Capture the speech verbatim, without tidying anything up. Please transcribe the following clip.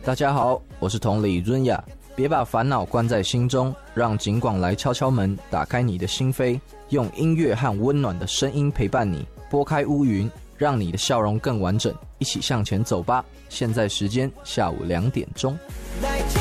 大家好，我是同理润雅。别把烦恼关在心中，让景广来敲敲门，打开你的心扉，用音乐和温暖的声音陪伴你，拨开乌云，让你的笑容更完整。一起向前走吧。现在时间下午两点钟。